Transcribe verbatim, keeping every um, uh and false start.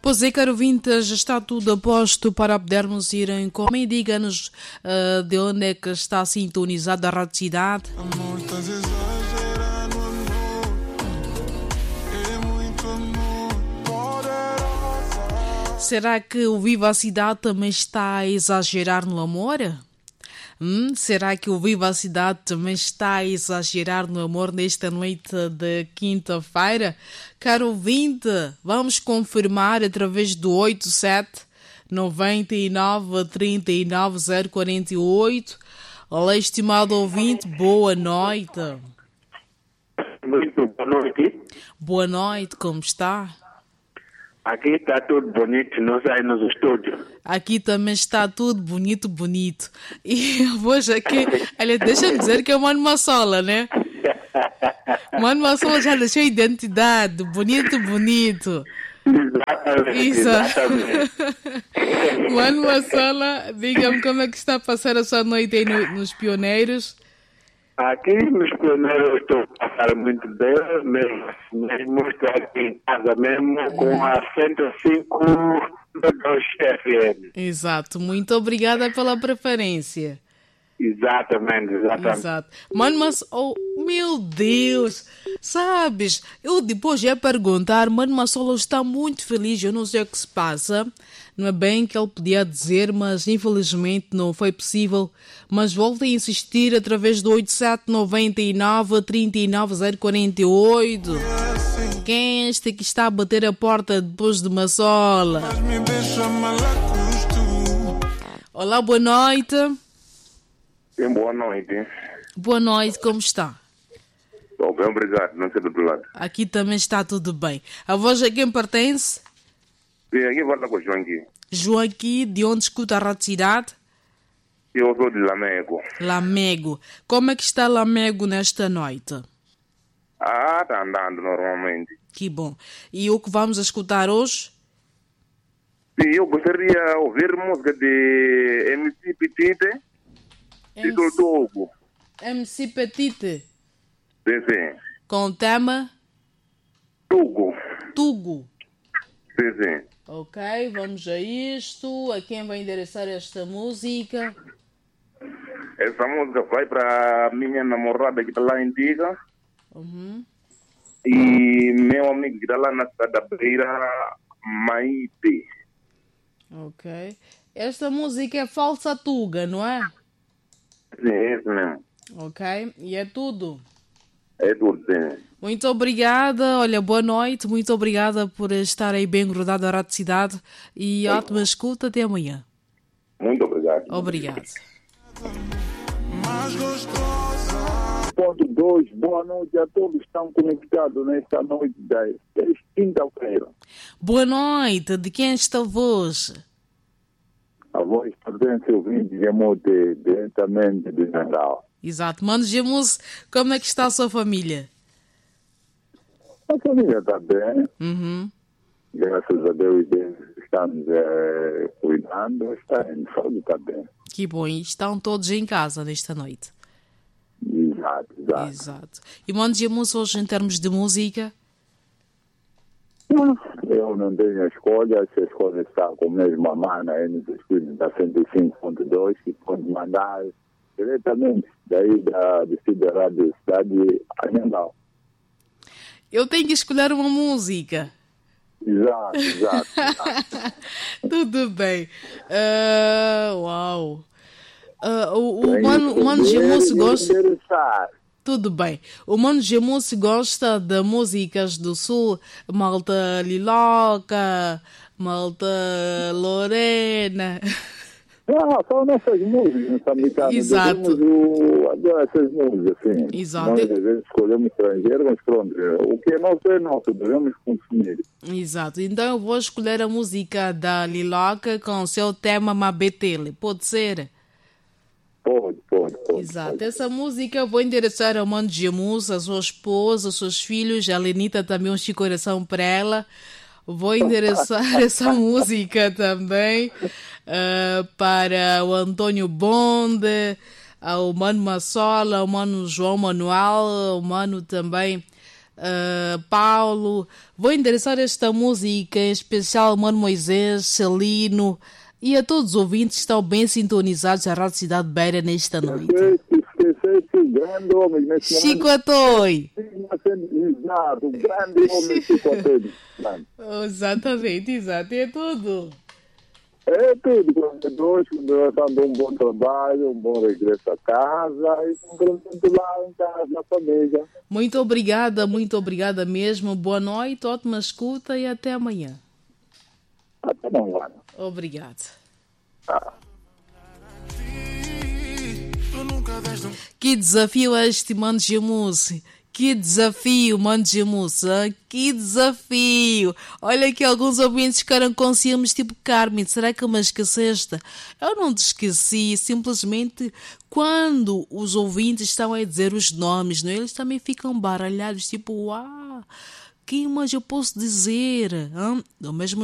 Pois é, caro Vintas, está tudo a posto para podermos ir em como e diga-nos uh, de onde é que está sintonizada a Rádio Cidade. Amor, estás a exagerar no amor. É muito amor. Poderosa. Será que o Viva a Cidade também está a exagerar no amor? Hum, será que o Viva a Cidade também está a exagerar no amor nesta noite de quinta-feira? Caro ouvinte, vamos confirmar através do oito sete nove nove três nove zero quatro oito. Olá, estimado ouvinte, boa noite. Muito boa noite. Boa noite, como está? Aqui está tudo bonito, não sai nos estúdios. Aqui também está tudo bonito, bonito. E hoje aqui, olha, deixa-me dizer que é o Mano Massola, né? Mano Massola já deixou identidade, bonito, bonito. Exatamente, Isso. exatamente. Mano Massola, diga-me como é que está a passar a sua noite aí no- nos Pioneiros. Aqui nos pioneiros estou a passar muito bem, mesmo, mesmo estou aqui em casa mesmo com a cento e cinco dois F M. Exato, muito obrigada pela preferência. Exatamente, exatamente. Exato. Mano, mas, oh, meu Deus, sabes, eu depois ia perguntar, Mano Massola está muito feliz, eu não sei o que se passa, não é bem que ele podia dizer, mas infelizmente não foi possível, mas volto a insistir através do oito sete nove nove três nove zero quatro oito. Quem é este que está a bater a porta depois de Massola? Mas me deixa malacusto. Olá, boa noite. Sim, boa noite. Boa noite, como está? Estou bem, obrigado, não sei do outro lado. Aqui também está tudo bem. A voz a quem pertence? Sim, aqui fala com o João aqui. João aqui, de onde escuta a Rádio Cidade? Eu sou de Lamego. Lamego. Como é que está Lamego nesta noite? Ah, está andando normalmente. Que bom. E o que vamos escutar hoje? Sim, eu gostaria de ouvir música de M C Petite e do Togo. M C Petite, Sim, sim. com o tema Togo. Tugo. Sim, sim. Ok, vamos a isto. A quem vai endereçar esta música? Essa música vai para minha namorada que está lá em Tiga Uhum. e meu amigo que está lá na cidade da Beira, Maite. Ok. Esta música é Falsa Tuga, não é? Sim, é isso mesmo. Ok. E é tudo. É tudo, sim. Muito obrigada, olha, boa noite, muito obrigada por estar aí bem grudado à Rádio Cidade e ótima escuta, até amanhã. Muito obrigado. Obrigado. Mais gostosa. Ponto dois, boa noite a todos que estão conectados nesta noite da quinta-feira. Boa noite, de quem é esta voz? A voz pertence ao vídeo de Mote, diretamente de Natal. Exato, Mano Gemus, como é que está a sua família? A família está bem, Uhum. graças a Deus, Deus estamos eh, cuidando, está em saúde, está bem. Que bom, e estão todos em casa nesta noite. Exato, exato. Exato. E Mano Gemus, hoje em termos de música? Eu não tenho a escolha, se a escolha está com a mesma mana aí nos estúdios da cento e cinco ponto dois, que pode mandar diretamente daí da da Rádio Cidade Anhangal. Eu tenho que escolher uma música. Exato, exato. exato. Tudo bem. Ah, uau. Ah, o o Tem Mano, o Mano poder Gemus de gosta... interessar. Tudo bem. O Mano Gemus gosta de músicas do Sul, Malta Liloca, Malta Lorena. Não, são nossas músicas moçambicanas. Exato. Devemos o- adorar essas músicas, sim. Exato. Nós às vezes escolhemos estrangeiro, mas pronto, o que é nosso é nosso, devemos consumir. Exato. Então eu vou escolher a música da Liloca com o seu tema Mabetele. Pode ser? Pode, pode, pode. Exato. pode. Essa música eu vou endereçar ao Mano Gemus, a sua esposa, aos seus filhos, a Lenita também, um coração para ela. Vou endereçar essa música também uh, para o Antônio Bonde, ao Mano Massola, ao Mano João Manuel, ao Mano também uh, Paulo. Vou endereçar esta música em especial ao Mano Moisés, Celino e a todos os ouvintes que estão bem sintonizados à Rádio Cidade Beira nesta noite. Esqueceste o grande homem nesse momento. Chico Atoi. Exato, o grande homem Chico Atoi. Exatamente, exato, é tudo. É tudo, quando dois, dando um bom trabalho, um bom regresso a casa e cumprimento lá em casa, na família. Muito obrigada, muito obrigada mesmo. Boa noite, ótima escuta e até amanhã. Até amanhã. Obrigada. Ah. Que desafio é este, Mano Gemusse? Que desafio, Mano Gemusse? Que desafio! Olha que alguns ouvintes ficaram com ciúmes tipo Carmen. Será que eu me esqueceste? Eu não te esqueci. Simplesmente quando os ouvintes estão a dizer os nomes, não? Eles também ficam baralhados. Tipo, uau, quem mais eu posso dizer? Hum? Do mesmo